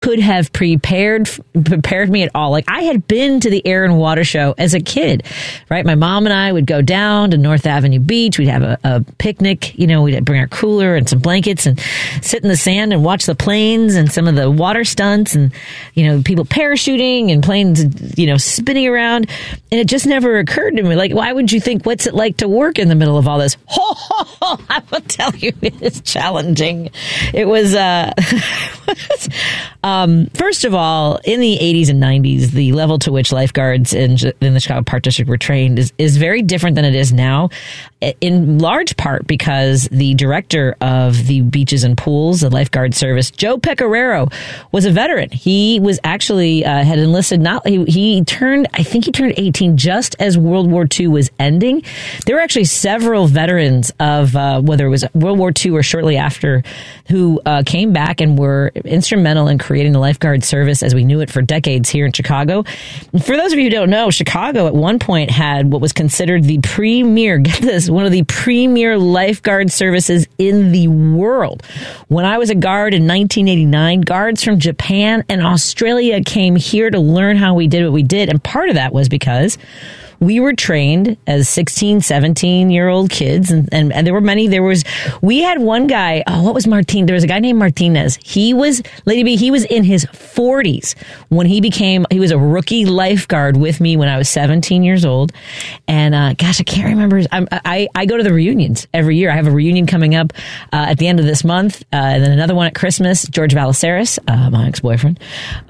could have prepared me at all. Like, I had been to the Air and Water Show as a kid, right? My mom and I would go down to North Avenue Beach. We'd have a picnic. We'd bring our cooler and some blankets and sit in the sand and watch the planes and some of the water stunts and, people parachuting and planes, spinning around. And it just never occurred to me, like, why would you think, what's it like to work in the middle of all this? I will tell you, it is challenging. It was, first of all, in the 80s and 90s, the level to which lifeguards in the Chicago Park District were trained is very different than it is now, in large part because the director of the beaches and pools, the lifeguard service, Joe Pecoraro, was a veteran. He was actually had enlisted. He turned 18 just as World War II was ending. There were actually several veterans of whether it was World War II or shortly after who came back and were instrumental in creating the lifeguard service as we knew it for decades here in Chicago. And for those of you who don't know, Chicago at one point had what was considered the premier, get this, one of the premier lifeguard services in the world. When I was a guard in 1989, guards from Japan and Australia came here to learn how we did what we did. And part of that was because we were trained as 16, 17-year-old kids, and there were many. We had one guy, what was Martin? There was a guy named Martinez. He was in his 40s when he was a rookie lifeguard with me when I was 17 years old. And gosh, I can't remember. I go to the reunions every year. I have a reunion coming up at the end of this month, and then another one at Christmas. George Ballesteros, my ex-boyfriend,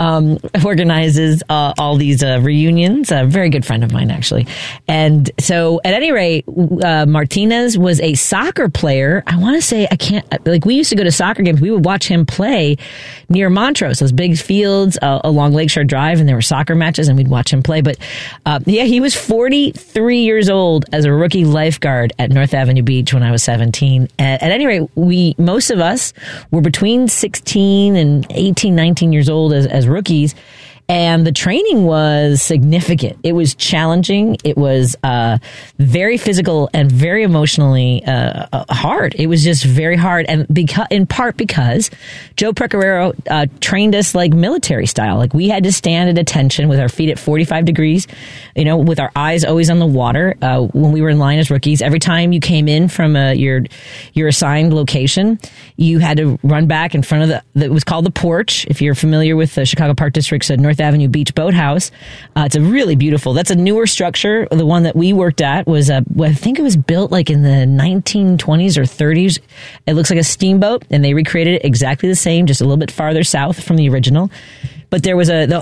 organizes all these reunions. A very good friend of mine, actually. And so at any rate, Martinez was a soccer player. I want to say, we used to go to soccer games. We would watch him play near Montrose, those big fields along Lakeshore Drive, and there were soccer matches and we'd watch him play. But he was 43 years old as a rookie lifeguard at North Avenue Beach when I was 17. At any rate, most of us were between 16 and 18, 19 years old as rookies. And the training was significant. It was challenging. It was very physical and very emotionally hard. It was just very hard, and in part because Joe Pecoraro trained us like military style. Like, we had to stand at attention with our feet at 45 degrees, with our eyes always on the water when we were in line as rookies. Every time you came in from your assigned location, you had to run back in front of it was called the porch. If you're familiar with the Chicago Park District's North Avenue Beach Boathouse, it's a really beautiful. That's a newer structure. The one that we worked at was I think it was built like in the 1920s or 30s. It looks like a steamboat, and they recreated it exactly the same, just a little bit farther south from the original. But there was I'll tell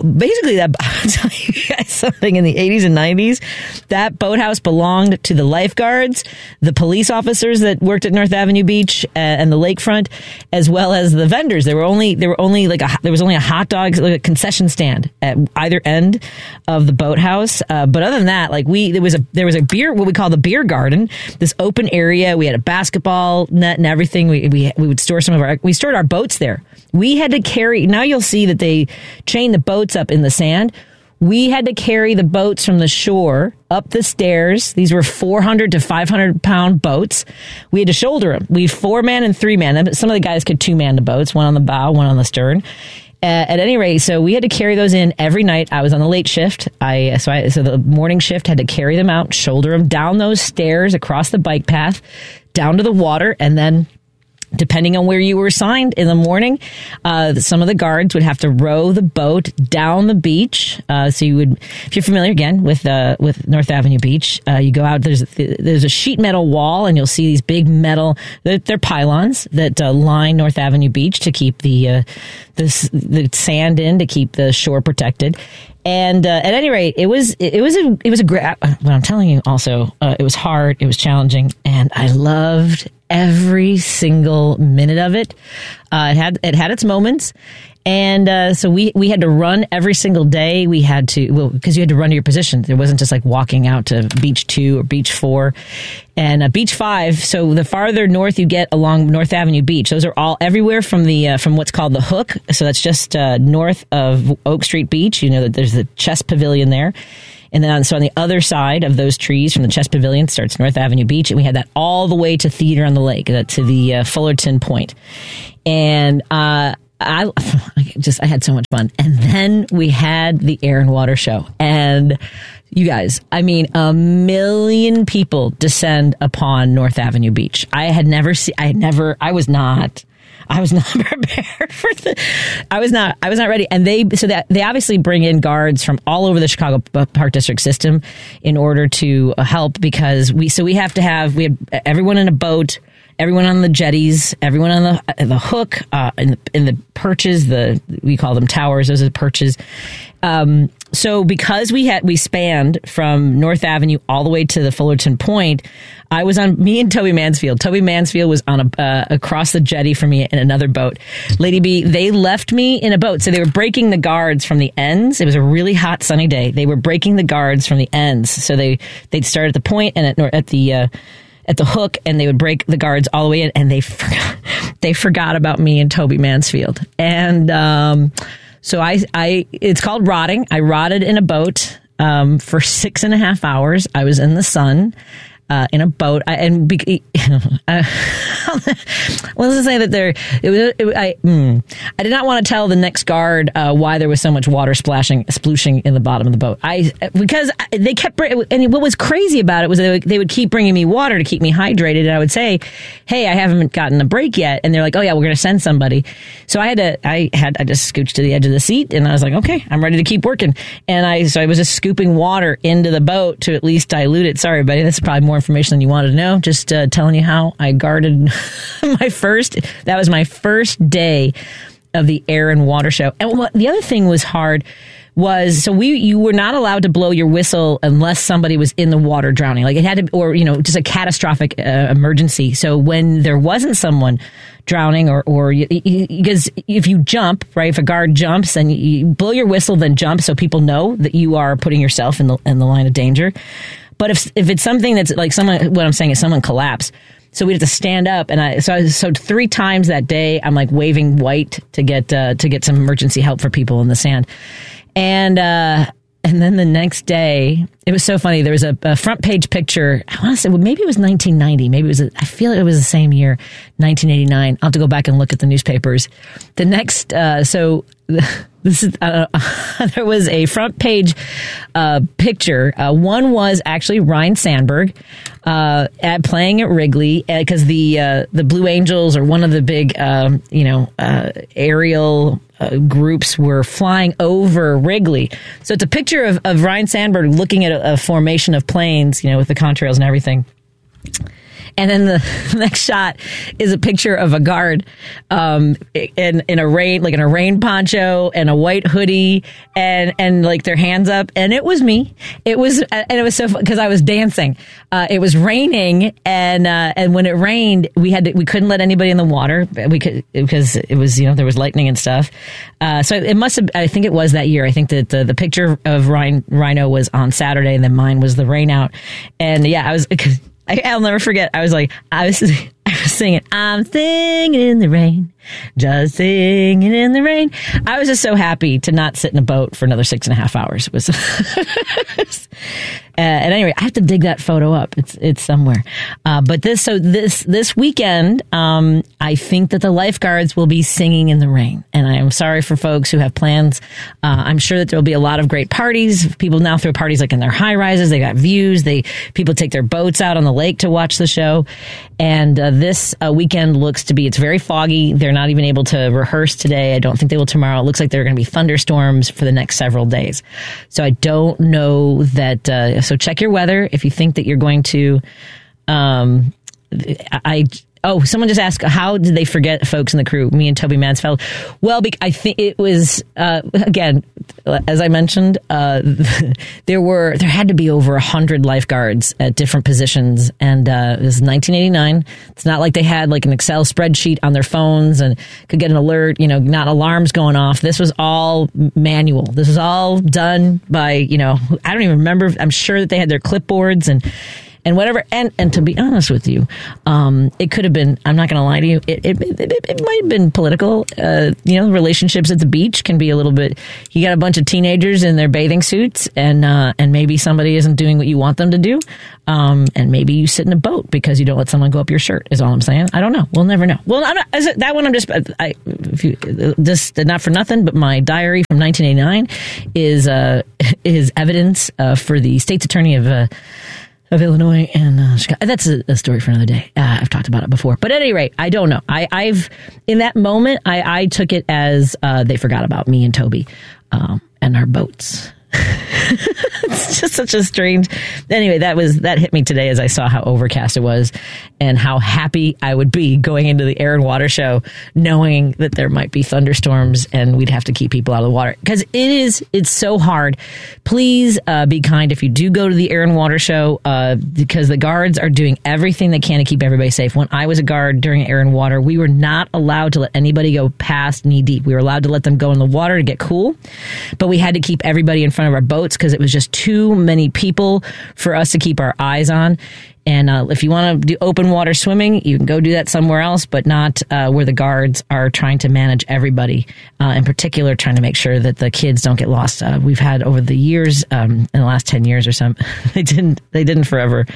you guys something, in the 80s and 90s, that boathouse belonged to the lifeguards, the police officers that worked at North Avenue Beach and the lakefront, as well as the vendors. There was only a hot dog, like a concession stand at either end of the boathouse. But other than that, there was a beer, what we call the beer garden, this open area. We had a basketball net and everything. We would store we stored our boats there. We had to carry, now you'll see that they chain the boats up in the sand. We had to carry the boats from the shore up the stairs. These were 400 to 500 pound boats. We had to shoulder them. We 4-man and 3-man. Some of the guys could 2-man the boats, one on the bow, one on the stern. At any rate, so we had to carry those in every night. I was on the late shift. So the morning shift had to carry them out, shoulder them down those stairs, across the bike path, down to the water, and then, depending on where you were assigned in the morning, some of the guards would have to row the boat down the beach. So you would, if you're familiar again with North Avenue Beach, you go out. There's a sheet metal wall, and you'll see these big metal. They're pylons that line North Avenue Beach to keep the sand in, to keep the shore protected. And at any rate, it was a great. What I'm telling you, also, it was hard, it was challenging, and I loved every single minute of it. It had its moments. And so we had to run every single day. We had to, because you had to run to your position. It wasn't just like walking out to Beach 2 or Beach 4. And Beach 5, so the farther north you get along North Avenue Beach, those are all everywhere from what's called the Hook. So that's just north of Oak Street Beach. You know that there's the Chess Pavilion there. And then on the other side of those trees from the Chess Pavilion starts North Avenue Beach. And we had that all the way to Theater on the Lake, to the Fullerton Point. And I had so much fun. And then we had the Air and Water show. And you guys, I mean, 1 million people descend upon North Avenue Beach. I was not prepared for I was not ready. And they obviously bring in guards from all over the Chicago Park District system in order to help, because we have everyone in a boat, everyone on the jetties, everyone on the hook, in the perches, we call them towers, those are the perches. So because we spanned from North Avenue all the way to the Fullerton Point, me and Toby Mansfield. Toby Mansfield was on across the jetty from me in another boat. Lady B, they left me in a boat. So they were breaking the guards from the ends. It was a really hot, sunny day. They were breaking the guards from the ends. So they'd start at the point and at the hook, and they would break the guards all the way in, and they forgot about me and Toby Mansfield. And so it's called rotting. I rotted in a boat for 6.5 hours. I was in the sun. In a boat, let's just say that I did not want to tell the next guard why there was so much water splooshing in the bottom of the boat. Because they kept, and what was crazy about it was they would keep bringing me water to keep me hydrated, and I would say, "Hey, I haven't gotten a break yet," and they're like, "Oh yeah, we're going to send somebody." So I just scooched to the edge of the seat, and I was like, "Okay, I'm ready to keep working." And I was just scooping water into the boat to at least dilute it. Sorry, buddy, that's probably more information than you wanted to know. Just telling you how I guarded that was my first day of the Air and Water show. And the other thing was hard was, you were not allowed to blow your whistle unless somebody was in the water drowning. Like it had to, or, just a catastrophic emergency. So when there wasn't someone drowning because if you jump, right, if a guard jumps and you blow your whistle, then jump so people know that you are putting yourself in the line of danger. But if it's something that's like what I'm saying is someone collapsed. So we had to stand up, and so 3 times that day I'm like waving white to get some emergency help for people in the sand. And then the next day, it was so funny. There was a front page picture. I want to say, maybe it was 1990. Maybe I feel it was the same year, 1989. I'll have to go back and look at the newspapers. The next, this is, there was a front page picture. One was actually Ryne Sandberg playing at Wrigley, because the Blue Angels, or one of the big aerial groups, were flying over Wrigley. So it's a picture of Ryne Sandberg looking at a formation of planes, with the contrails and everything. And then the next shot is a picture of a guard in a rain poncho and a white hoodie and like their hands up. And it was me. It was so fun because I was dancing. It was raining, and when it rained, we couldn't let anybody in the water. Because it was, there was lightning and stuff. So it must have, I think it was that year. I think that the picture of Rhino was on Saturday, and then mine was the rain out. And yeah, I'll never forget. I was singing, "I'm singing in the rain, just singing in the rain." I was just so happy to not sit in a boat for another 6.5 hours. It was, and anyway, I have to dig that photo up. It's somewhere. But this weekend, I think that the lifeguards will be singing in the rain. And I am sorry for folks who have plans. I'm sure that there will be a lot of great parties. People now throw parties like in their high rises. They got views. People take their boats out on the lake to watch the show. And this weekend looks to be, it's very foggy. They're not even able to rehearse today. I don't think they will tomorrow. It looks like there are going to be thunderstorms for the next several days. So I don't know that. So check your weather if you think that you're going to. Someone just asked, how did they forget folks in the crew, me and Toby Mansfield? Well, I think it was, again, as I mentioned, there had to be over 100 lifeguards at different positions. And it was 1989. It's not like they had like an Excel spreadsheet on their phones and could get an alert, not alarms going off. This was all manual. This was all done by, I don't even remember. I'm sure that they had their clipboards and whatever. And to be honest with you, it could have been, I'm not going to lie to you, it might have been political. Relationships at the beach can be a little bit, you got a bunch of teenagers in their bathing suits, and maybe somebody isn't doing what you want them to do. And maybe you sit in a boat because you don't let someone go up your shirt, is all I'm saying. I don't know. We'll never know. Well, that one, just not for nothing, but my diary from 1989 is evidence for the state's attorney of Illinois and Chicago. That's a story for another day. I've talked about it before, but at any rate, I don't know. I've in that moment, I took it as they forgot about me and Toby and our boats. It's just such a strange. Anyway, that hit me today as I saw how overcast it was and how happy I would be going into the Air and Water Show, knowing that there might be thunderstorms and we'd have to keep people out of the water, because it's so hard. Please be kind if you do go to the Air and Water Show, because the guards are doing everything they can to keep everybody safe. When I was a guard during Air and Water, we were not allowed to let anybody go past knee deep. We were allowed to let them go in the water to get cool, but we had to keep everybody in front of our boats because it was just too many people for us to keep our eyes on. And if you want to do open water swimming, you can go do that somewhere else, but not where the guards are trying to manage everybody, in particular trying to make sure that the kids don't get lost. We've had over the years, in the last 10 years or so, they didn't forever.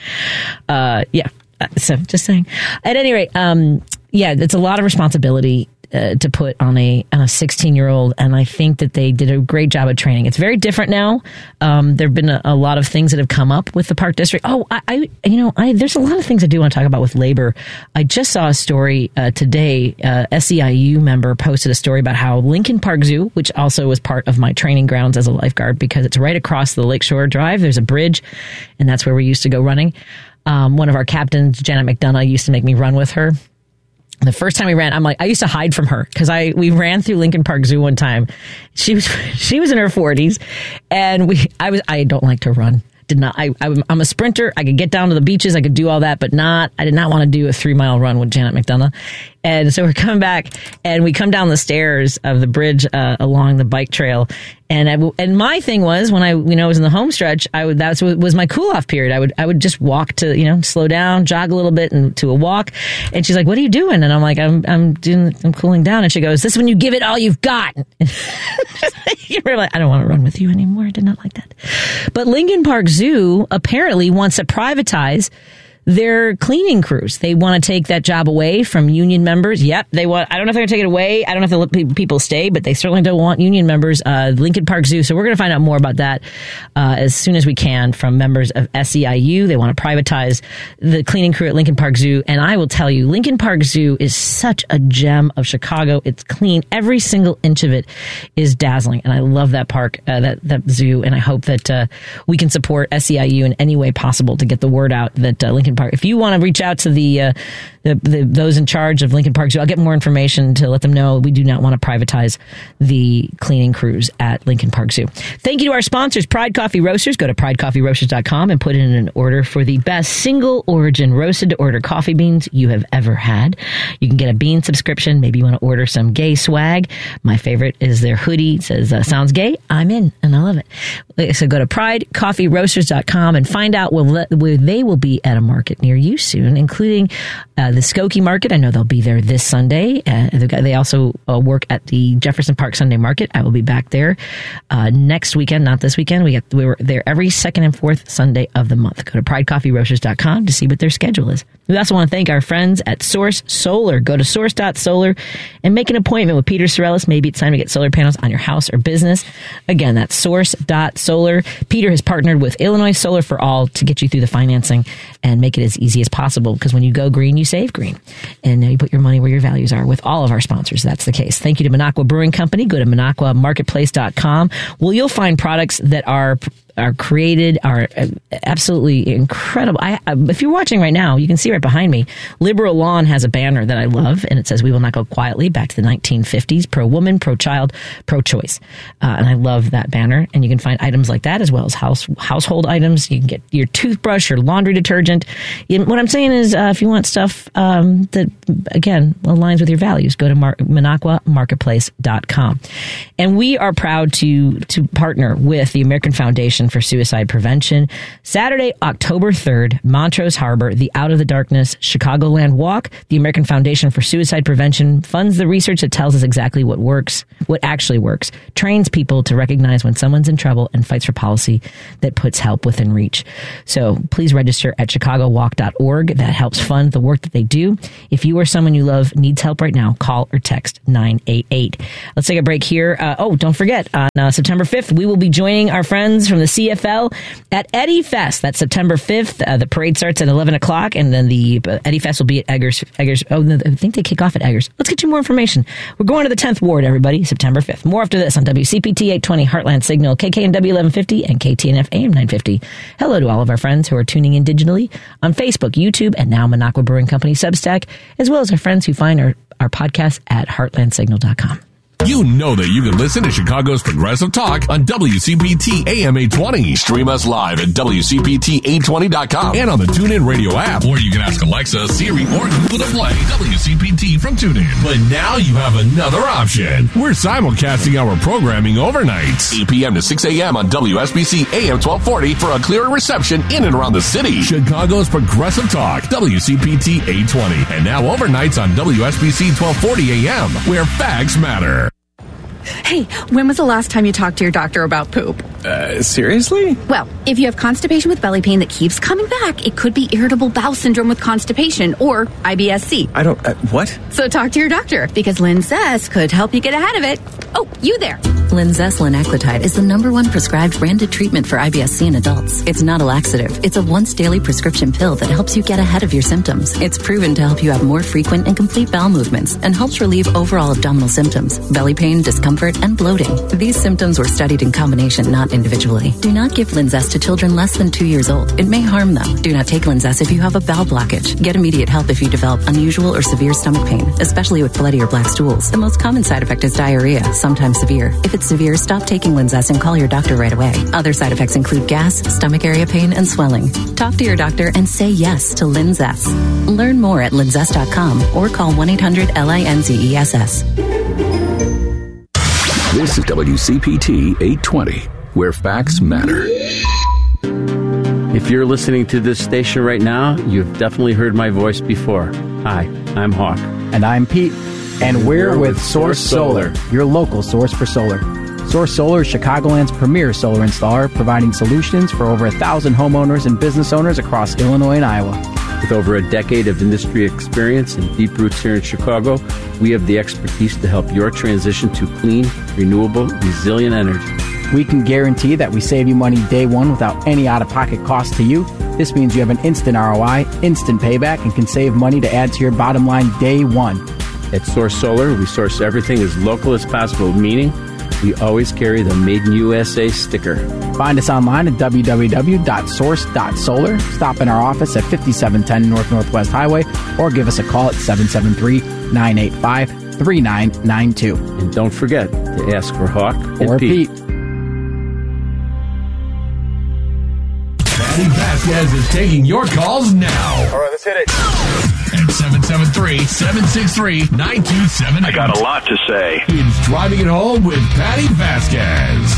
So just saying. At any rate, it's a lot of responsibility to put on a 16-year-old, and I think that they did a great job of training. It's very different now. There have been a lot of things that have come up with the Park District. Oh, there's a lot of things I do want to talk about with labor. I just saw a story today. SEIU member posted a story about how Lincoln Park Zoo, which also was part of my training grounds as a lifeguard, because it's right across the Lakeshore Drive. There's a bridge, and that's where we used to go running. One of our captains, Janet McDonough, used to make me run with her. The first time we ran, I used to hide from her because we ran through Lincoln Park Zoo one time. She was in her 40s, and I don't like to run. I'm a sprinter. I could get down to the beaches. I could do all that, but I did not want to do a 3-mile run with Janet McDonough. And so we're coming back, and we come down the stairs of the bridge along the bike trail. And my thing was, when I was in the home stretch, that was my cool off period. I would just walk to, slow down, jog a little bit and to a walk. And she's like, "What are you doing?" And I'm like, I'm cooling down. And she goes, "This is when you give it all you've got." You're like, I don't want to run with you anymore. I did not like that. But Lincoln Park Zoo apparently wants to privatize their cleaning crews. They want to take that job away from union members. Yep, they want. I don't know if they're going to take it away. I don't know if they'll let people stay, but they certainly don't want union members. Lincoln Park Zoo. So we're going to find out more about that as soon as we can from members of SEIU. They want to privatize the cleaning crew at Lincoln Park Zoo. And I will tell you, Lincoln Park Zoo is such a gem of Chicago. It's clean. Every single inch of it is dazzling. And I love that park, that zoo. And I hope that we can support SEIU in any way possible to get the word out that Lincoln Park. If you want to reach out to the those in charge of Lincoln Park Zoo, I'll get more information to let them know we do not want to privatize the cleaning crews at Lincoln Park Zoo. Thank you to our sponsors, Pride Coffee Roasters. Go to pridecoffeeroasters.com and put in an order for the best single origin roasted to order coffee beans you have ever had. You can get a bean subscription. Maybe you want to order some gay swag. My favorite is their hoodie. It says, "Sounds gay. I'm in," and I love it. So go to pridecoffeeroasters.com and find out where they will be at a market near you soon, including the Skokie Market. I know they'll be there this Sunday. They also work at the Jefferson Park Sunday Market. I will be back there next weekend, not this weekend. We were there every second and fourth Sunday of the month. Go to pridecoffeeroasters.com to see what their schedule is. We also want to thank our friends at Source Solar. Go to source.solar and make an appointment with Peter Sorellis. Maybe it's time to get solar panels on your house or business. Again, that's source.solar. Peter has partnered with Illinois Solar for All to get you through the financing and make it as easy as possible, because when you go green, you save green. And you put your money where your values are with all of our sponsors. That's the case. Thank you to Minocqua Brewing Company. Go to minocquamarketplace.com. Well, you'll find products that are created, are absolutely incredible. If you're watching right now, you can see right behind me, Liberal Lawn has a banner that I love, and it says, "We will not go quietly," back to the 1950s, pro-woman, pro-child, pro-choice. And I love that banner. And you can find items like that as well as household items. You can get your toothbrush or laundry detergent. What I'm saying is, if you want stuff that, again, aligns with your values, go to minocquamarketplace.com. And we are proud to partner with the American Foundation for Suicide Prevention. Saturday, October 3rd, Montrose Harbor, the Out of the Darkness Chicagoland Walk. The American Foundation for Suicide Prevention funds the research that tells us exactly what actually works, trains people to recognize when someone's in trouble, and fights for policy that puts help within reach. So please register at chicagowalk.org. That helps fund the work that they do. If you or someone you love needs help right now, call or text 988. Let's take a break here. Don't forget, on September 5th, we will be joining our friends from the CFL at Eddie Fest. That's September 5th. The parade starts at 11 o'clock, and then the Eddie Fest will be at Eggers. Oh, no, I think they kick off at Eggers. Let's get you more information. We're going to the 10th Ward, everybody, September 5th. More after this on WCPT 820 Heartland Signal, KKNW 1150, and KTNF AM 950. Hello to all of our friends who are tuning in digitally on Facebook, YouTube, and now Minocqua Brewing Company Substack, as well as our friends who find our podcast at heartlandsignal.com. You know that you can listen to Chicago's Progressive Talk on WCPT AM 820. Stream us live at WCPT820.com and on the TuneIn Radio app. Or you can ask Alexa, Siri, or Google to play WCPT from TuneIn. But now you have another option. We're simulcasting our programming overnights, 8 p.m. to 6 a.m. on WSBC AM 1240 for a clearer reception in and around the city. Chicago's Progressive Talk, WCPT 820. And now overnights on WSBC 1240 AM, where facts matter. Hey, when was the last time you talked to your doctor about poop? Seriously? Well, if you have constipation with belly pain that keeps coming back, it could be irritable bowel syndrome with constipation or IBS-C. What? So talk to your doctor, because Linzess could help you get ahead of it. Oh, you there. Linzess linaclotide is the #1 prescribed branded treatment for IBS-C in adults. It's not a laxative. It's a once-daily prescription pill that helps you get ahead of your symptoms. It's proven to help you have more frequent and complete bowel movements and helps relieve overall abdominal symptoms, belly pain, discomfort, and bloating. These symptoms were studied in combination, not individually. Do not give Linzess to children less than 2 years old. It may harm them. Do not take Linzess if you have a bowel blockage. Get immediate help if you develop unusual or severe stomach pain, especially with bloody or black stools. The most common side effect is diarrhea, sometimes severe. If it's severe, stop taking Linzess and call your doctor right away. Other side effects include gas, stomach area pain, and swelling. Talk to your doctor and say yes to Linzess. Learn more at linzess.com or call 1-800-LINZESS. This is WCPT 820, where facts matter. If you're listening to this station right now, you've definitely heard my voice before. Hi, I'm Hawk. And I'm Pete. And we're with Source Solar, your local source for solar. Source Solar is Chicagoland's premier solar installer, providing solutions for over 1,000 homeowners and business owners across Illinois and Iowa. With over a decade of industry experience and deep roots here in Chicago, we have the expertise to help your transition to clean, renewable, resilient energy. We can guarantee that we save you money day one without any out-of-pocket cost to you. This means you have an instant ROI, instant payback, and can save money to add to your bottom line day one. At Source Solar, we source everything as local as possible, meaning we always carry the Made in USA sticker. Find us online at www.source.solar. Stop in our office at 5710 North Northwest Highway or give us a call at 773-985-3992. And don't forget to ask for Hawk or Pete. Patty Vasquez is taking your calls now. All right, let's hit it. At 773-763-9278. I got a lot to say. It's Driving It Home with Patty Vasquez.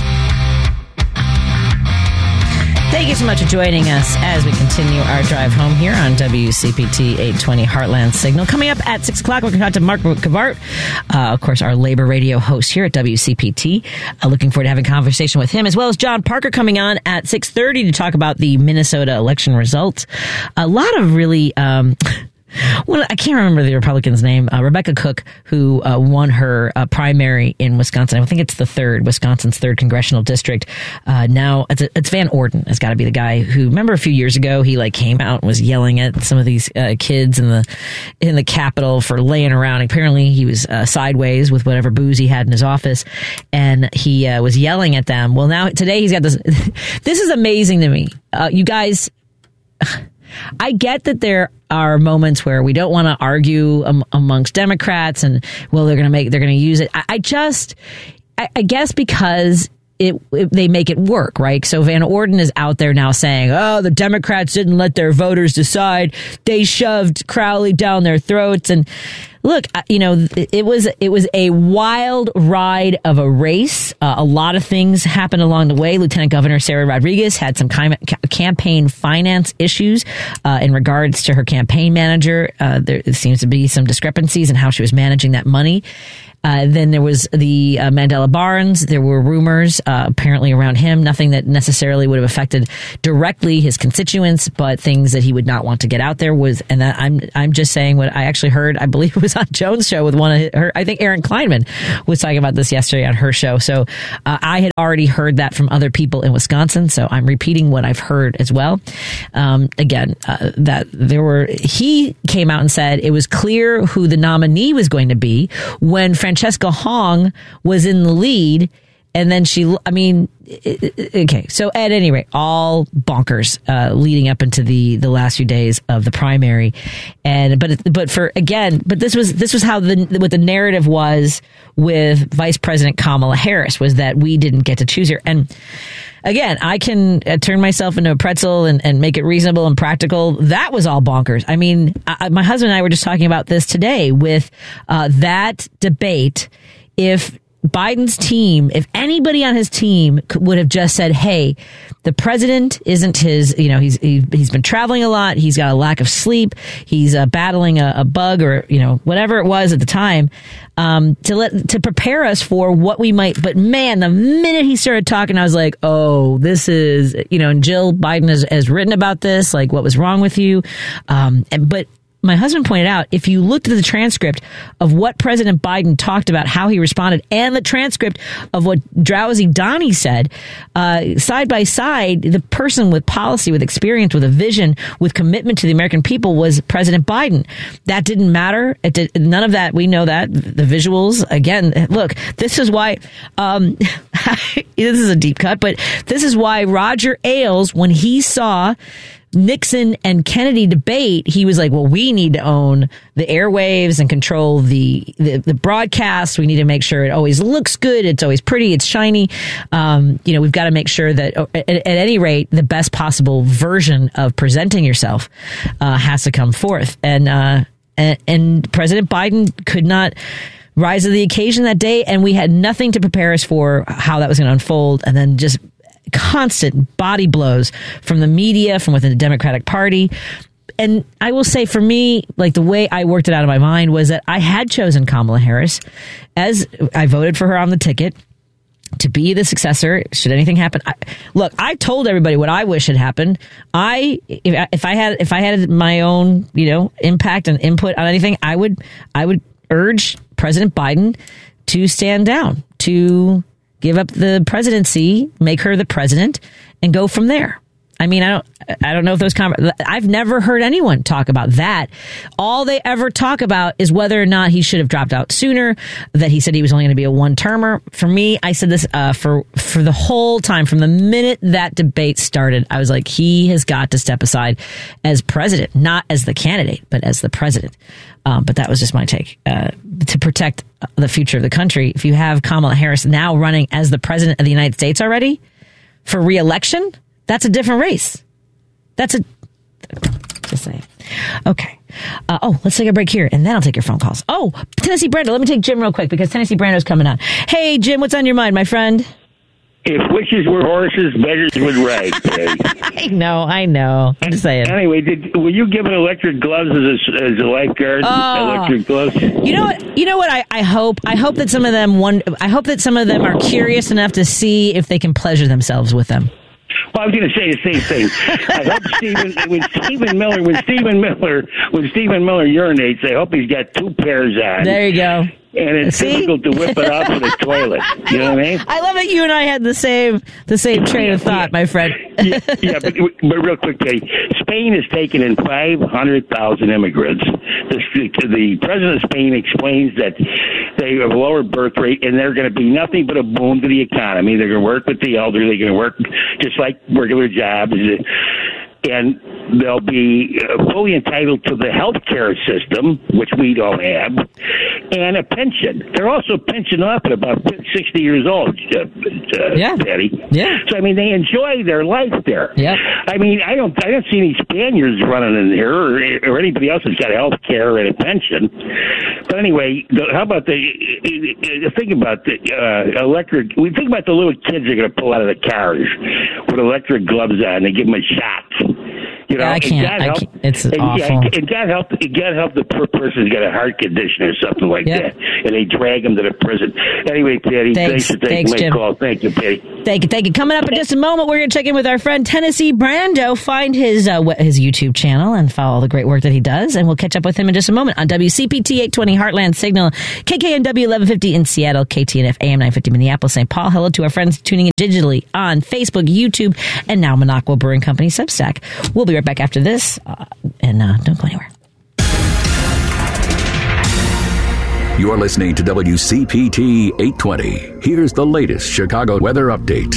Thank you so much for joining us as we continue our drive home here on WCPT 820 Heartland Signal. Coming up at 6 o'clock, we're going to talk to Mark Cavart, of course, our labor radio host here at WCPT. Looking forward to having a conversation with him, as well as John Parker coming on at 6:30 to talk about the Minnesota election results. A lot of really... Well, I can't remember the Republican's name. Rebecca Cook, who won her primary in Wisconsin. I think it's Wisconsin's 3rd congressional district. Now it's Van Orden has got to be the guy who, remember a few years ago, he came out and was yelling at some of these kids in the Capitol for laying around. Apparently he was sideways with whatever booze he had in his office, and he was yelling at them. Well, now today he's got this. This is amazing to me. You guys, I get that there are moments where we don't want to argue amongst Democrats, and they're going to use it. I guess because they make it work, right? So Van Orden is out there now saying, the Democrats didn't let their voters decide. They shoved Crowley down their throats. And Look, it was a wild ride of a race. A lot of things happened along the way. Lieutenant Governor Sarah Rodriguez had some campaign finance issues in regards to her campaign manager. There seems to be some discrepancies in how she was managing that money. Then there was the Mandela Barnes. There were rumors apparently around him, nothing that necessarily would have affected directly his constituents, but things that he would not want to get out there and that I'm just saying what I actually heard. I believe it was on Joan's show with one of her. I think Erin Kleinman was talking about this yesterday on her show. So I had already heard that from other people in Wisconsin. So I'm repeating what I've heard as well. He came out and said it was clear who the nominee was going to be when Francesca Hong was in the lead, and then okay. So at any rate, all bonkers leading up into the last few days of the primary, but this was how what the narrative was with Vice President Kamala Harris, was that we didn't get to choose her. And again, I can turn myself into a pretzel and make it reasonable and practical. That was all bonkers. I mean, my husband and I were just talking about this today with that debate. If Biden's team, if anybody on his team would have just said, hey, the president isn't his, he's been traveling a lot. He's got a lack of sleep. He's battling a bug or, whatever it was at the time, to prepare us for what we might. But man, the minute he started talking, I was like, oh, this is, and Jill Biden has written about this, like what was wrong with you. But my husband pointed out, if you looked at the transcript of what President Biden talked about, how he responded, and the transcript of what Drowsy Donnie said, side by side, the person with policy, with experience, with a vision, with commitment to the American people was President Biden. That didn't matter. None of that. We know that. The visuals, again, look, this is why, this is a deep cut, but this is why Roger Ailes, when he saw Nixon and Kennedy debate, he was like, well, we need to own the airwaves and control the broadcast. We need to make sure it always looks good. It's always pretty. It's shiny. We've got to make sure that at any rate, the best possible version of presenting yourself has to come forth. And President Biden could not rise to the occasion that day. And we had nothing to prepare us for how that was going to unfold. And then just constant body blows from the media, from within the Democratic Party. And I will say, for me, like, the way I worked it out of my mind was that I had chosen Kamala Harris, as I voted for her on the ticket to be the successor should anything happen. Look, I told everybody what I wish had happened. If I had my own, impact and input on anything, I would urge President Biden to stand down, to give up the presidency, make her the president, and go from there. I mean, I don't know if those I've never heard anyone talk about that. All they ever talk about is whether or not he should have dropped out sooner, that he said he was only going to be a one-termer. For me, I said this for the whole time, from the minute that debate started, I was like, he has got to step aside as president, not as the candidate, but as the president. But that was just my take. To protect the future of the country, if you have Kamala Harris now running as the president of the United States already for re-election, that's a different race. Just saying. Okay. Let's take a break here, and then I'll take your phone calls. Oh, Tennessee Brando. Let me take Jim real quick, because Tennessee Brando's coming on. Hey, Jim, what's on your mind, my friend? If witches were horses, beggars would ride. I know. I'm just saying. Anyway, were you given electric gloves as a lifeguard? Electric gloves. You know what? I hope that some of them are curious enough to see if they can pleasure themselves with them. Well, I was going to say the same thing. I hope when Stephen Miller urinates, I hope he's got two pairs on. There you go. And it's difficult to whip it out of the toilet. You know what I mean? I love that you and I had the same train of thought, my friend. but real quick, Dave, Spain has taken in 500,000 immigrants. The president of Spain explains that they have a lower birth rate, and they're going to be nothing but a boom to the economy. They're going to work with the elderly. They're going to work just like regular jobs. and they'll be fully entitled to the health care system, which we don't have, and a pension. They're also pensioned off at about 60 years old, Patty. Yeah. So, I mean, they enjoy their life there. Yeah. I mean, I don't see any Spaniards running in here or anybody else that's got health care and a pension. But anyway, how about think about the electric. We think about the little kids that are going to pull out of the cars with electric gloves on. They give them a shot. You know, I can't. It's awful. It got help the poor person's got a heart condition or something like that, and they drag them to the prison. Anyway, Patty, thanks for taking my call. Thank you, Patty. Thank you. Coming up in just a moment, we're going to check in with our friend Tennessee Brando. Find his YouTube channel and follow all the great work that he does, and we'll catch up with him in just a moment on WCPT 820 Heartland Signal, KKNW 1150 in Seattle, KTNF AM 950 Minneapolis, St. Paul. Hello to our friends tuning in digitally on Facebook, YouTube, and now Minocqua Brewing Company Substack. We'll be right back after this, and don't go anywhere. You're listening to WCPT 820. Here's the latest Chicago weather update.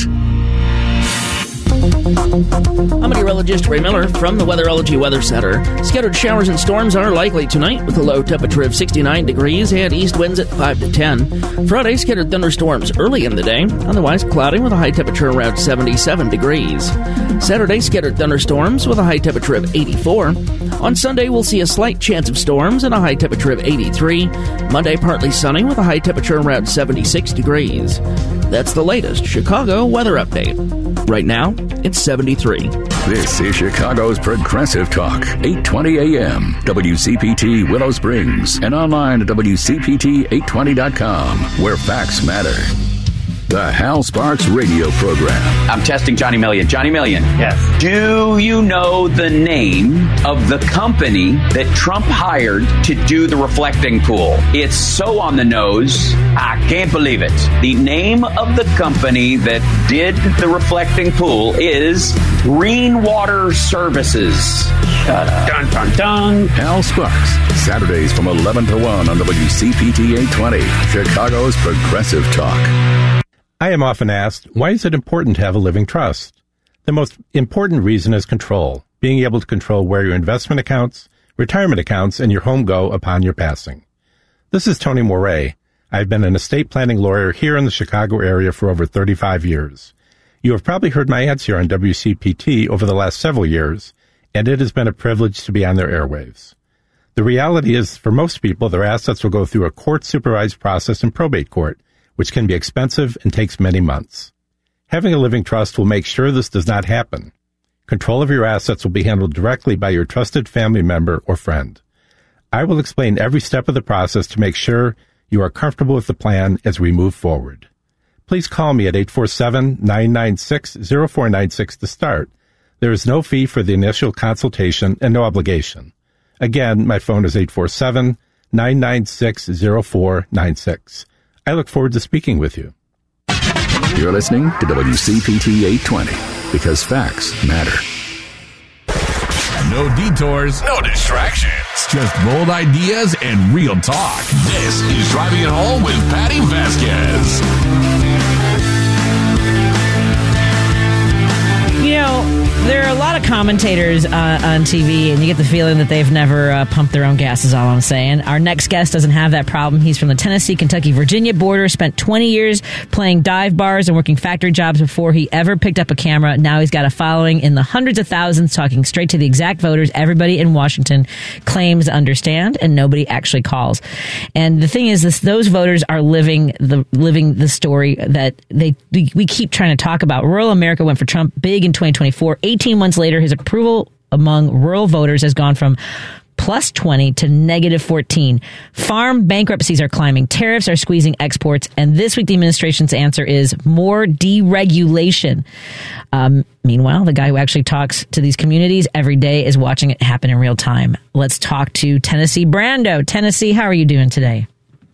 I'm meteorologist Ray Miller from the Weatherology Weather Center. Scattered showers and storms are likely tonight with a low temperature of 69 degrees and east winds at 5 to 10. Friday, scattered thunderstorms early in the day, otherwise cloudy with a high temperature around 77 degrees. Saturday, scattered thunderstorms with a high temperature of 84. On Sunday, we'll see a slight chance of storms and a high temperature of 83. Monday, partly sunny with a high temperature around 76 degrees. That's the latest Chicago weather update. Right now, it's 73. This is Chicago's Progressive Talk, 820 AM, WCPT Willow Springs, and online at WCPT820.com, where facts matter. The Hal Sparks radio program. I'm testing Johnny Million. Johnny Million. Yes. Do you know the name of the company that Trump hired to do the reflecting pool? It's so on the nose, I can't believe it. The name of the company that did the reflecting pool is Greenwater Services. Shut up. Dun, dun, dun. Hal Sparks, Saturdays from 11 to 1 on WCPT 820, Chicago's Progressive Talk. I am often asked, why is it important to have a living trust? The most important reason is control, being able to control where your investment accounts, retirement accounts, and your home go upon your passing. This is Tony Moret. I've been an estate planning lawyer here in the Chicago area for over 35 years. You have probably heard my ads here on WCPT over the last several years, and it has been a privilege to be on their airwaves. The reality is, for most people, their assets will go through a court-supervised process in probate court, which can be expensive and takes many months. Having a living trust will make sure this does not happen. Control of your assets will be handled directly by your trusted family member or friend. I will explain every step of the process to make sure you are comfortable with the plan as we move forward. Please call me at 847-996-0496 to start. There is no fee for the initial consultation and no obligation. Again, my phone is 847-996-0496. I look forward to speaking with you. You're listening to WCPT 820, because facts matter. No detours, no distractions. Just bold ideas and real talk. This is Driving It Home with Patty Vasquez. You know, there are a lot of commentators on TV, and you get the feeling that they've never pumped their own gas, is all I'm saying. Our next guest doesn't have that problem. He's from the Tennessee, Kentucky, Virginia border, spent 20 years playing dive bars and working factory jobs before he ever picked up a camera. Now he's got a following in the hundreds of thousands, talking straight to the exact voters everybody in Washington claims to understand, and nobody actually calls. And the thing is, those voters are living the story that we keep trying to talk about. Rural America went for Trump big in 2024. 18 months later, his approval among rural voters has gone from plus 20 to negative 14. Farm bankruptcies are climbing. Tariffs are squeezing exports. And this week, the administration's answer is more deregulation. Meanwhile, the guy who actually talks to these communities every day is watching it happen in real time. Let's talk to Tennessee Brando. Tennessee, how are you doing today?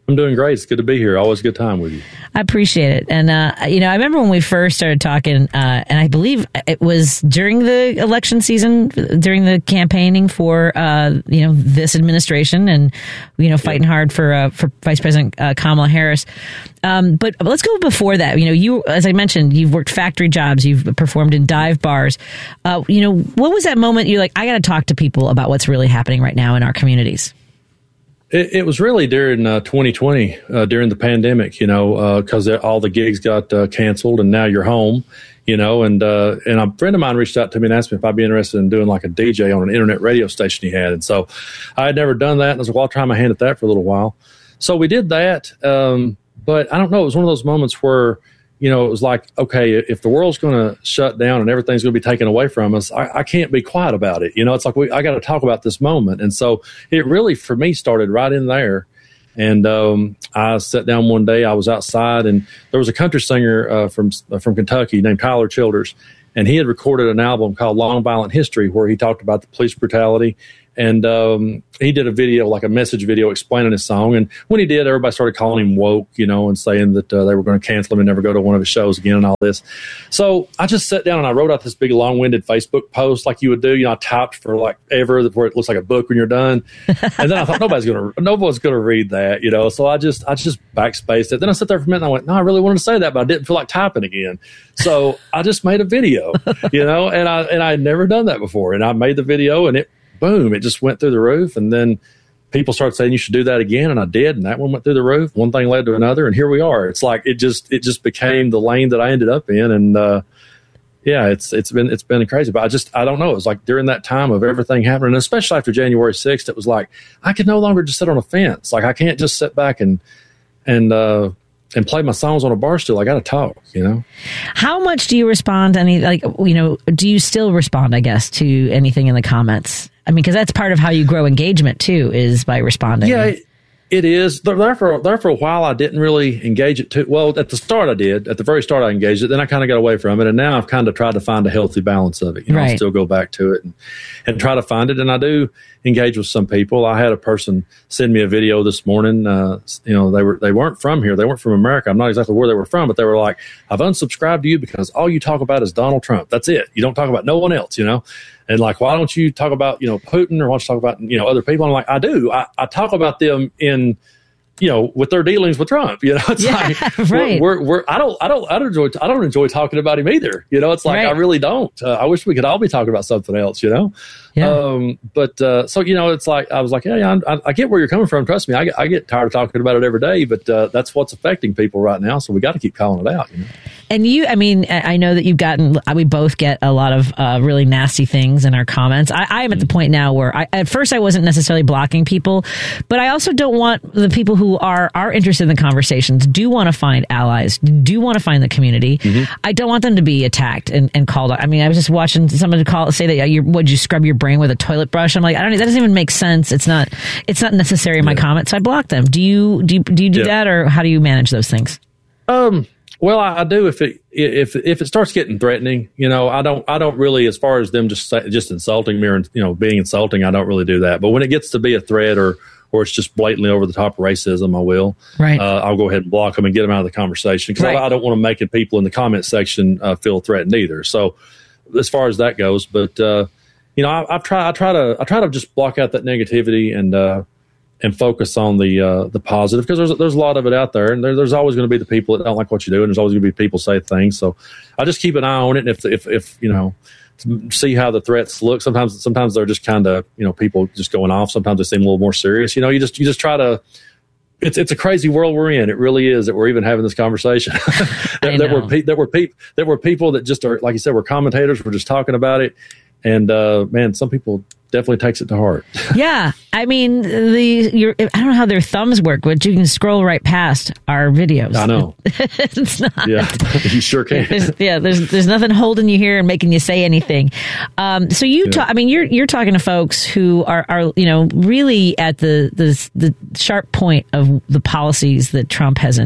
I'm doing great. It's good to be here. Always a good time with you. I appreciate it. And, I remember when we first started talking, and I believe it was during the election season, during the campaigning for, this administration and, fighting hard for Vice President Kamala Harris. But let's go before that. You, as I mentioned, you've worked factory jobs. You've performed in dive bars. What was that moment you're like, I got to talk to people about what's really happening right now in our communities? It was really during 2020, during the pandemic, because all the gigs got canceled and now you're home, and a friend of mine reached out to me and asked me if I'd be interested in doing like a DJ on an internet radio station he had. And so I had never done that. And I was like, well, I'll try my hand at that for a little while. So we did that. But I don't know. It was one of those moments where, it was like, okay, if the world's going to shut down and everything's going to be taken away from us, I can't be quiet about it. It's like I got to talk about this moment. And so it really, for me, started right in there. And I sat down one day. I was outside, and there was a country singer from Kentucky named Tyler Childers, and he had recorded an album called Long Violent History where he talked about the police brutality. And he did a video, like a message video explaining his song. And when he did, everybody started calling him woke, and saying that they were going to cancel him and never go to one of his shows again and all this. So I just sat down and I wrote out this big long-winded Facebook post like you would do. I typed for like ever where it looks like a book when you're done. And then I thought nobody's going to read that, So I just backspaced it. Then I sat there for a minute and I went, no, I really wanted to say that, but I didn't feel like typing again. So I just made a video, and I had never done that before. And I made the video, and it just went through the roof. And then people started saying you should do that again, and I did, and that one went through the roof. One thing led to another, and here we are. It's like it just became the lane that I ended up in. And it's been crazy. But I don't know. It was like during that time of everything happening, and especially after January 6th, it was like I could no longer just sit on a fence. Like I can't just sit back and play my songs on a bar stool. I got to talk, How much do you respond to do you still respond, I guess, to anything in the comments? I mean, because that's part of how you grow engagement too, is by responding. Yeah, it is. There for a while, I didn't really engage it too well. At the start, I did. At the very start, I engaged it. Then I kind of got away from it, and now I've kind of tried to find a healthy balance of it. I still go back to it and try to find it. And I do engage with some people. I had a person send me a video this morning. They weren't from here. They weren't from America. I'm not exactly where they were from, but they were like, "I've unsubscribed to you because all you talk about is Donald Trump. That's it. You don't talk about no one else." And like, why don't you talk about, Putin, or why don't you talk about, other people? I'm like, I do. I talk about them in, with their dealings with Trump. It's like, right. I don't enjoy talking about him either. It's like, right. I really don't. I wish we could all be talking about something else, Yeah. So, it's like, I was like, yeah, I get where you're coming from. Trust me, I get tired of talking about it every day, but that's what's affecting people right now. So we got to keep calling it out. And I know that we both get a lot of really nasty things in our comments. I am at the point now where at first I wasn't necessarily blocking people, but I also don't want the people who are interested in the conversations, do want to find allies, do want to find the community. Mm-hmm. I don't want them to be attacked and called out. I mean, I was just watching somebody say that would you scrub your brain with a toilet brush? I'm like, that doesn't even make sense. It's not necessary in my comments. So I block them. Do you do that, or how do you manage those things? Well, I do if it starts getting threatening. I don't really, as far as them just insulting me or being insulting, I don't really do that. But when it gets to be a threat or it's just blatantly over the top racism, I will. Right. I'll go ahead and block them and get them out of the conversation because I don't want to make people in the comment section feel threatened either. So as far as that goes, but I try to just block out that negativity and focus on the positive, because there's a lot of it out there, and there's always going to be the people that don't like what you do, and there's always going to be people say things. So I just keep an eye on it, and if see how the threats look. Sometimes they're just kind of people just going off. Sometimes they seem a little more serious. You just try to. It's a crazy world we're in. It really is, that we're even having this conversation. There were people that just are, like you said, were commentators. We're just talking about it, and man, some people definitely takes it to heart. Yeah, I mean, I don't know how their thumbs work, but you can scroll right past our videos. I know. It's not. Yeah, you sure can. There's nothing holding you here and making you say anything. So you're talking to folks who are really at the sharp point of the policies that Trump has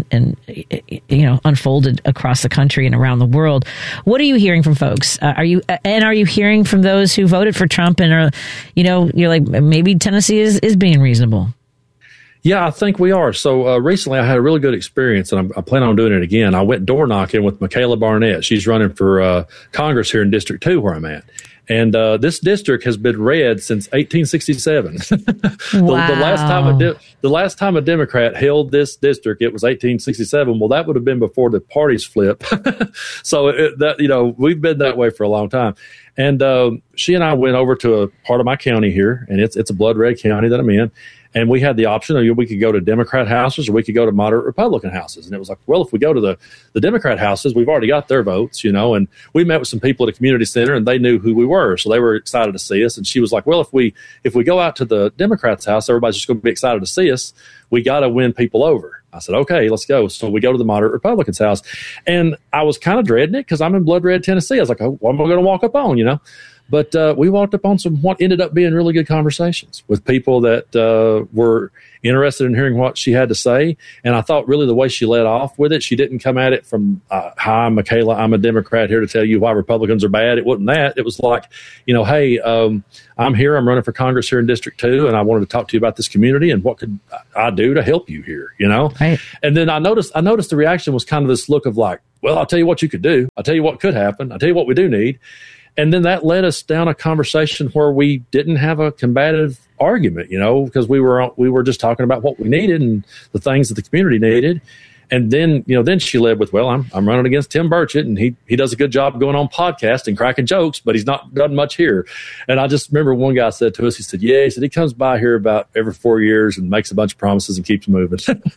unfolded across the country and around the world. What are you hearing from folks? Are you hearing from those who voted for Trump and are, you're like, maybe Tennessee is being reasonable? Yeah, I think we are. So recently I had a really good experience, and I plan on doing it again. I went door knocking with Michaela Barnett. She's running for Congress here in District 2 where I'm at. And this district has been red since 1867. Wow. The last time a Democrat held this district, it was 1867. Well, that would have been before the parties flipped. So we've been that way for a long time. And she and I went over to a part of my county here, and it's a blood red county that I'm in. And we had the option of we could go to Democrat houses or we could go to moderate Republican houses. And it was like, well, if we go to the Democrat houses, we've already got their votes, and we met with some people at the community center and they knew who we were. So they were excited to see us. And she was like, well, if we go out to the Democrats' house, everybody's just going to be excited to see us. We got to win people over. I said, okay, let's go. So we go to the moderate Republicans' house. And I was kind of dreading it because I'm in blood red Tennessee. I was like, oh, what am I going to walk up on, But we walked up on what ended up being really good conversations with people that were interested in hearing what she had to say. And I thought really the way she led off with it, she didn't come at it from, hi, I'm Michaela, I'm a Democrat here to tell you why Republicans are bad. It wasn't that. It was like, hey, I'm here. I'm running for Congress here in District 2, and I wanted to talk to you about this community and what could I do to help you here, Right. And then I noticed the reaction was kind of this look of like, well, I'll tell you what you could do. I'll tell you what could happen. I'll tell you what we do need. And then that led us down a conversation where we didn't have a combative argument, because we were just talking about what we needed and the things that the community needed. And then, then she led with, well, I'm running against Tim Burchett, and he does a good job going on podcast and cracking jokes, but he's not done much here. And I just remember one guy said to us, he said, he comes by here about every 4 years and makes a bunch of promises and keeps moving,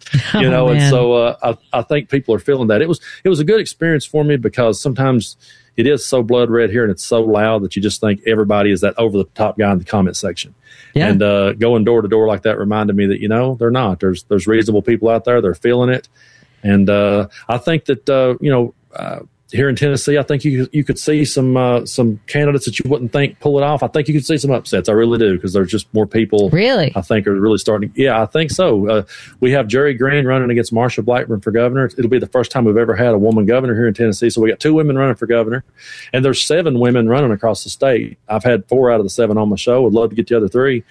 And so I think people are feeling that. It was a good experience for me because sometimes it is so blood red here and it's so loud that you just think everybody is that over the top guy in the comment section. Yeah. And going door to door like that reminded me that, they're not. There's reasonable people out there. They're feeling it. And I think that, here in Tennessee, I think you could see some candidates that you wouldn't think pull it off. I think you could see some upsets. I really do, because there's just more people. Really? I think are really starting. Yeah, I think so. We have Jerry Green running against Marsha Blackburn for governor. It'll be the first time we've ever had a woman governor here in Tennessee. So we got 2 women running for governor, and there's 7 women running across the state. I've had 4 out of the 7 on my show. Would love to get the other 3.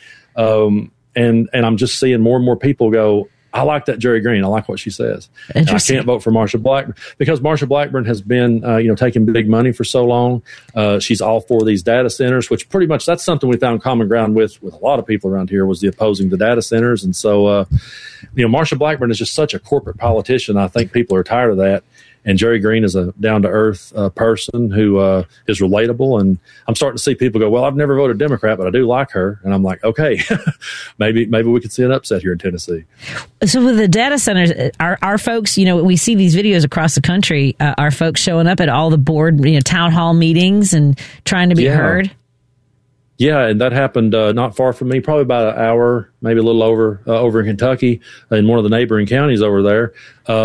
And I'm just seeing more and more people go, I like that Jerry Green. I like what she says. I can't vote for Marsha Blackburn because Marsha Blackburn has been, taking big money for so long. She's all for these data centers, which pretty much that's something we found common ground with a lot of people around here was the opposing the data centers. And so, Marsha Blackburn is just such a corporate politician. I think people are tired of that. And Jerry Green is a down-to-earth person who is relatable. And I'm starting to see people go, well, I've never voted Democrat, but I do like her. And I'm like, okay, maybe we could see an upset here in Tennessee. So with the data centers, our folks, we see these videos across the country, are folks showing up at all the board, town hall meetings and trying to be heard? Yeah, and that happened not far from me, probably about an hour, maybe a little over in Kentucky, in one of the neighboring counties over there.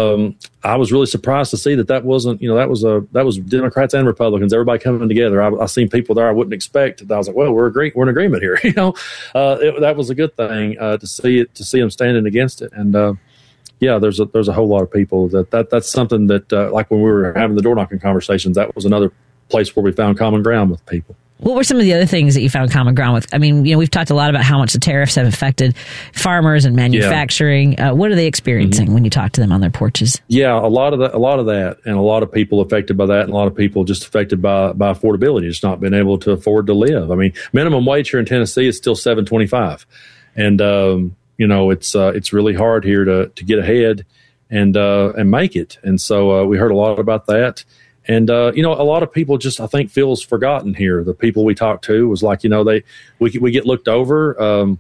I was really surprised to see that wasn't, that was Democrats and Republicans, everybody coming together. I seen people there I wouldn't expect. I was like, well, we're in agreement here. That was a good thing to see them standing against it. And there's a whole lot of people that's something that like when we were having the door knocking conversations, that was another place where we found common ground with people. What were some of the other things that you found common ground with? I mean, we've talked a lot about how much the tariffs have affected farmers and manufacturing. Yeah. What are they experiencing when you talk to them on their porches? Yeah, a lot of that, and a lot of people affected by that, and a lot of people just affected by affordability, just not being able to afford to live. I mean, minimum wage here in Tennessee is still $7.25, and it's really hard here to get ahead and make it. And so we heard a lot about that. And, a lot of people just, I think, feels forgotten here. The people we talked to was like, we get looked over, and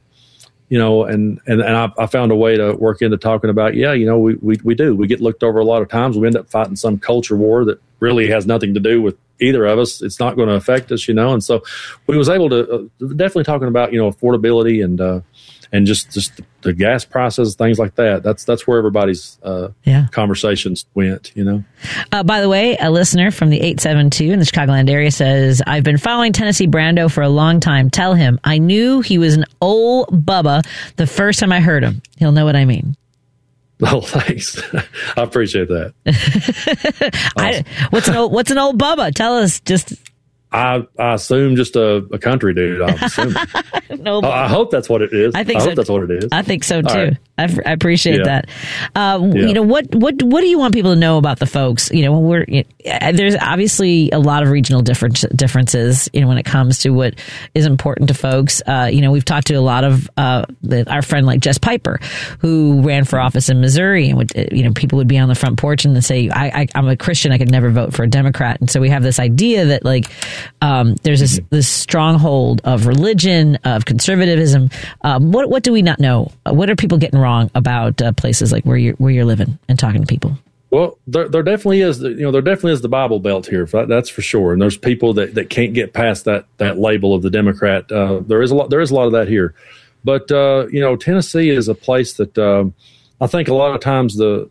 I found a way to work into talking about, we do. We get looked over a lot of times. We end up fighting some culture war that really has nothing to do with either of us. It's not going to affect us, And so we was able to definitely talking about, affordability and just the gas prices, things like that. That's where everybody's conversations went, By the way, a listener from the 872 in the Chicagoland area says, I've been following Tennessee Brando for a long time. Tell him I knew he was an old bubba the first time I heard him. He'll know what I mean. Oh, thanks. I appreciate that. Awesome. What's an old bubba? Tell us just... I assume just a country dude. I'm assuming. No, I hope that's what it is. I hope that's what it is. I think so too. Right. I appreciate that. You know, what do you want people to know about the folks? You know, there's obviously a lot of regional differences. You know, when it comes to what is important to folks. You know, we've talked to a lot of our friend like Jess Piper, who ran for office in Missouri, and people would be on the front porch and say, "I'm a Christian. I could never vote for a Democrat." And so we have this idea that there's this stronghold of religion, of conservatism. What do we not know? What are people getting wrong about places like where you're living and talking to people? Well, there definitely is. There definitely is the Bible Belt here. That's for sure. And there's people that can't get past that label of the Democrat. There is a lot of that here. But Tennessee is a place that I think a lot of times the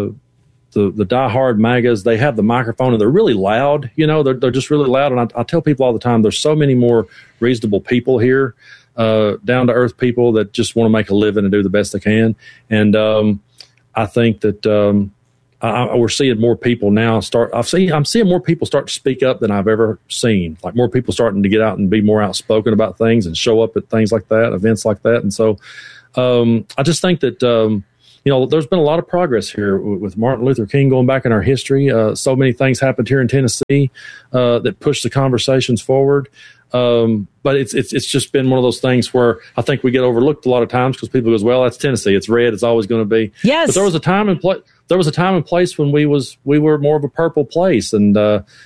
diehard MAGAs, they have the microphone and they're really loud. They're just really loud. And I tell people all the time, there's so many more reasonable people here, down to earth people that just want to make a living and do the best they can. And I think that we're seeing more people now I'm seeing more people start to speak up than I've ever seen. Like more people starting to get out and be more outspoken about things and show up at things like that, events like that. And so I just think that there's been a lot of progress here with Martin Luther King going back in our history. So many things happened here in Tennessee that pushed the conversations forward. But it's just been one of those things where I think we get overlooked a lot of times because people goes, well, that's Tennessee. It's red. It's always going to be. Yes. But there was a time and place when we were more of a purple place, and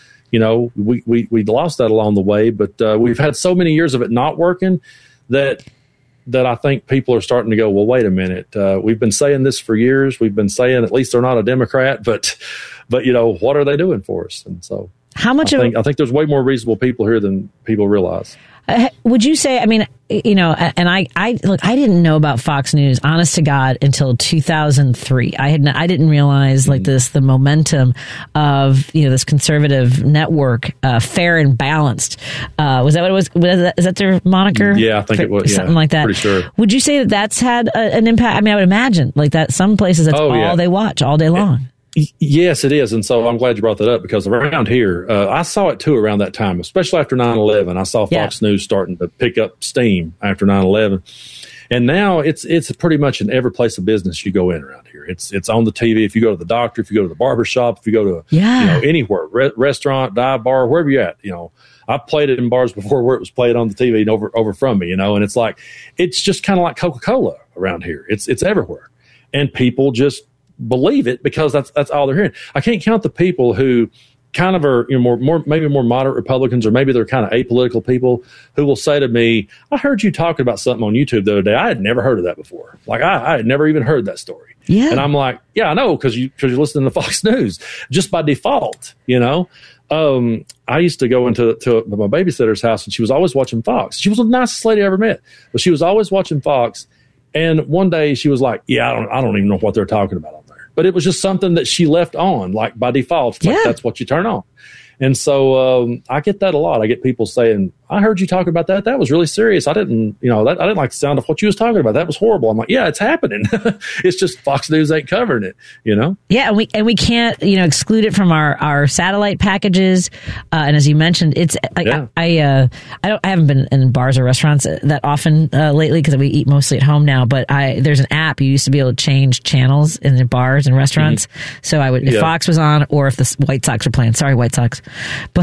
we lost that along the way. But we've had so many years of it not working that I think people are starting to go, well, wait a minute. We've been saying this for years. We've been saying at least they're not a Democrat, but what are they doing for us? And so I think there's way more reasonable people here than people realize. Would you say, I mean, and I didn't know about Fox News, honest to God, until 2003. I didn't realize the momentum of, this conservative network, Fair and Balanced. Was that what it was? Is that their moniker? Yeah, I think it was. Something like that. Pretty sure. Would you say that that's had an impact? I mean, I would imagine that some places that's all they watch all day long. Yes, it is. And so I'm glad you brought that up because around here, I saw it too around that time, especially after 9/11. I saw Fox News starting to pick up steam after 9/11. And now it's pretty much in every place of business you go in around here. It's on the TV. If you go to the doctor, if you go to the barber shop, if you go to anywhere, restaurant, dive bar, wherever you're at, I've played it in bars before where it was played on the TV and over from me, and it's just kind of like Coca-Cola around here. It's everywhere. And people just believe it because that's all they're hearing. I can't count the people who kind of are maybe more moderate Republicans, or maybe they're kind of apolitical people who will say to me, I heard you talking about something on YouTube the other day. I had never heard of that before. Like I had never even heard that story. Yeah. And I'm like, yeah, I know, because you're listening to Fox News just by default, I used to go to my babysitter's house and she was always watching Fox. She was the nicest lady I ever met, but she was always watching Fox. And one day she was like, yeah, I don't even know what they're talking about on there. But it was just something that she left on, like by default. It's like that's what you turn on. And so I get that a lot. I get people saying, I heard you talking about that. That was really serious. I didn't like the sound of what you was talking about. That was horrible. I'm like, yeah, it's happening. It's just Fox News ain't covering it, Yeah, and we can't, exclude it from our satellite packages. And as you mentioned, it's I haven't been in bars or restaurants that often lately because we eat mostly at home now. But there's an app. You used to be able to change channels in the bars and restaurants. Mm-hmm. So I would, if Fox was on, or if the White Sox were playing. Sorry, White Sox. But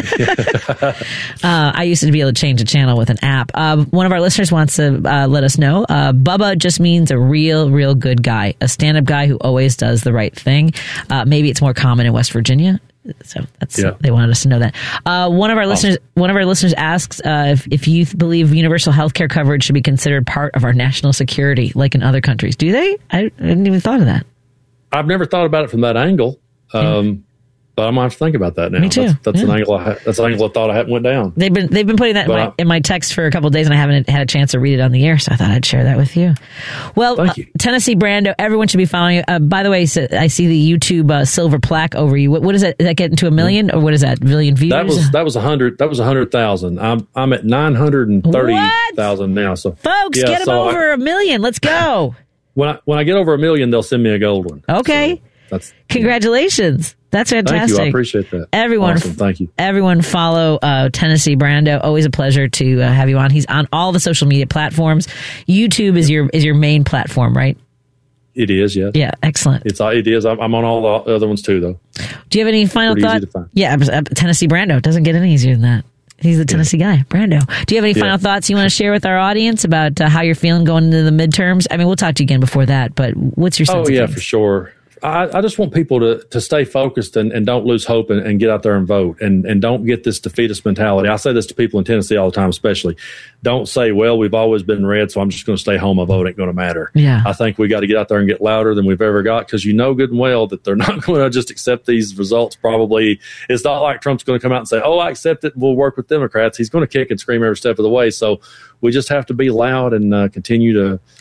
I used to be able to change a channel with an app. One of our listeners wants to let us know. Bubba just means a real good guy, a stand-up guy who always does the right thing. Maybe it's more common in West Virginia. So they wanted us to know that. One of our listeners asks if you believe universal health care coverage should be considered part of our national security, like in other countries. Do they? I hadn't even thought of that. I've never thought about it from that angle. But I'm gonna have to think about that now. Me too. That's an angle. That's an angle I thought I hadn't went down. They've been putting that in my text for a couple of days, and I haven't had a chance to read it on the air, so I thought I'd share that with you. Well, thank you. Tennessee Brando, everyone should be following you. By the way, so I see the YouTube silver plaque over you. What is that? Is that getting to 1 million, or what is that? Million views? That was 100,000. I'm at 930,000 now. So folks, get them over 1 million. Let's go. When I get over 1 million, they'll send me a gold one. Okay. So, Congratulations. That's fantastic. Thank you. I appreciate that. Everyone, awesome. Thank you. Everyone follow Tennessee Brando. Always a pleasure to have you on. He's on all the social media platforms. YouTube is your main platform, right? It is, yes. Yeah, excellent. It is. I'm on all the other ones too, though. Do you have any final Pretty thought? easy to find. Yeah, Tennessee Brando. It doesn't get any easier than that. He's the Tennessee guy, Brando. Do you have any final thoughts you want to share with our audience about how you're feeling going into the midterms? I mean, we'll talk to you again before that, but what's your sense of things? For sure. I just want people to stay focused and don't lose hope and get out there and vote and don't get this defeatist mentality. I say this to people in Tennessee all the time, especially. Don't say, well, we've always been red, so I'm just going to stay home. My vote ain't going to matter. Yeah. I think we got to get out there and get louder than we've ever got because you know good and well that they're not going to just accept these results. Probably it's not like Trump's going to come out and say, oh, I accept it. We'll work with Democrats. He's going to kick and scream every step of the way. So we just have to be loud and continue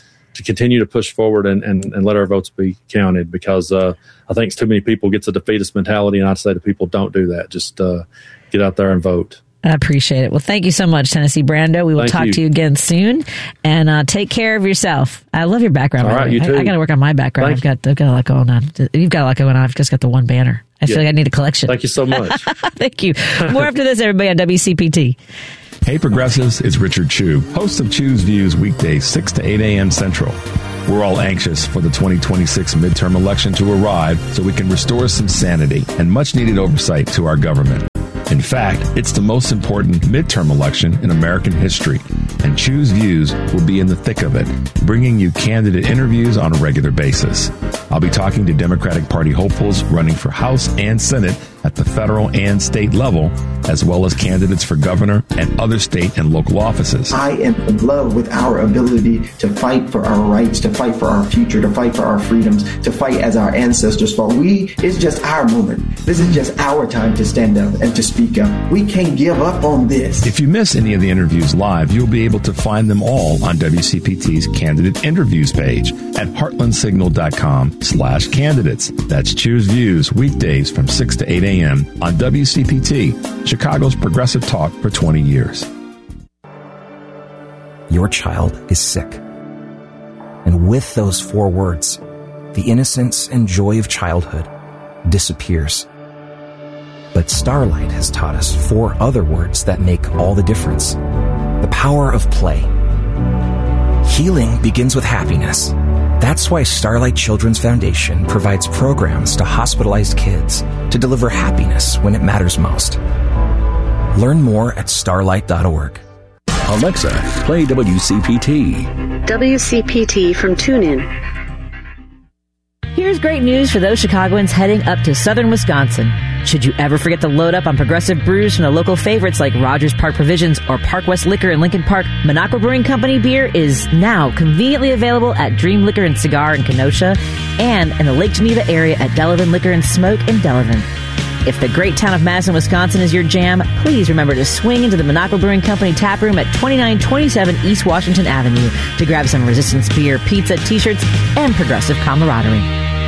to push forward and let our votes be counted because I think too many people get a defeatist mentality, and I'd say to people, don't do that. Just get out there and vote. I appreciate it. Well, thank you so much, Tennessee Brando. We will talk to you again soon, and take care of yourself. I love your background. All right, you too. I got to work on my background. I've got a lot going on. You've got a lot going on. I've just got the one banner. I feel like I need a collection. Thank you so much. Thank you. More after this, everybody, on WCPT. Hey Progressives, it's Richard Chu, host of Chu's Views weekdays 6 to 8 a.m. Central. We're all anxious for the 2026 midterm election to arrive so we can restore some sanity and much needed oversight to our government. In fact, it's the most important midterm election in American history, and Chu's Views will be in the thick of it, bringing you candidate interviews on a regular basis. I'll be talking to Democratic Party hopefuls running for House and Senate at the federal and state level, as well as candidates for governor and other state and local offices. I am in love with our ability to fight for our rights, to fight for our future, to fight for our freedoms, to fight as our ancestors fought. It's just our moment. This is just our time to stand up and to speak up. We can't give up on this. If you miss any of the interviews live, you'll be able to find them all on WCPT's Candidate Interviews page at heartlandsignal.com/candidates. That's Choose Views weekdays from 6 to 8 a.m. on WCPT, Chicago's progressive talk for 20 years. Your child is sick. And with those 4 words, the innocence and joy of childhood disappears. But Starlight has taught us 4 other words that make all the difference. The power of play. Healing begins with happiness. That's why Starlight Children's Foundation provides programs to hospitalized kids to deliver happiness when it matters most. Learn more at starlight.org. Alexa, play WCPT. WCPT from TuneIn. Here's great news for those Chicagoans heading up to southern Wisconsin. Should you ever forget to load up on progressive brews from the local favorites like Rogers Park Provisions or Park West Liquor in Lincoln Park, Minocqua Brewing Company beer is now conveniently available at Dream Liquor and Cigar in Kenosha and in the Lake Geneva area at Delavan Liquor and Smoke in Delavan. If the great town of Madison, Wisconsin is your jam, please remember to swing into the Minocqua Brewing Company tap room at 2927 East Washington Avenue to grab some Resistance beer, pizza, t-shirts, and progressive camaraderie.